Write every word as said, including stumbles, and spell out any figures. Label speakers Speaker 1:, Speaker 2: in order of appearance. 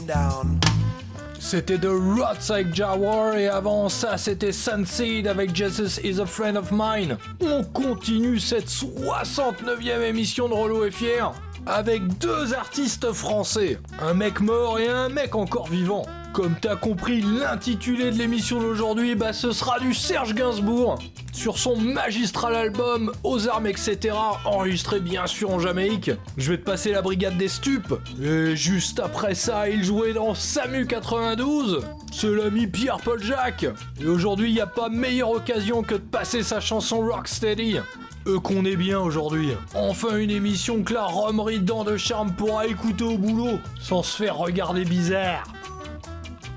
Speaker 1: down.
Speaker 2: C'était The Rots avec Jawar et avant ça c'était Sunseed avec Jesus is a Friend of Mine. On continue cette soixante-neuvième émission de Relou et Fier avec deux artistes français, un mec mort et un mec encore vivant. Comme t'as compris l'intitulé de l'émission d'aujourd'hui, bah ce sera du Serge Gainsbourg sur son magistral album Aux armes et cetera enregistré bien sûr en Jamaïque. Je vais te passer la brigade des stupes et juste après ça il jouait dans Samu quatre-vingt-douze. C'est l'ami Pierre-Paul Jacques et aujourd'hui y a pas meilleure occasion que de passer sa chanson Rocksteady. Eux qu'on est bien aujourd'hui. Enfin une émission que la romerie dents de charme pourra écouter au boulot sans se faire regarder bizarre.